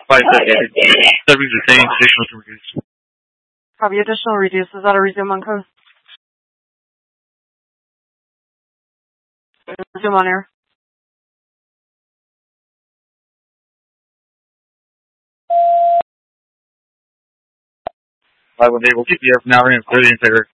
5 seconds. Serving the same additional to reduce. Copy additional reduce. Is that a resume on code? Resume on air. 518, we'll keep the air for now. We're in 30 and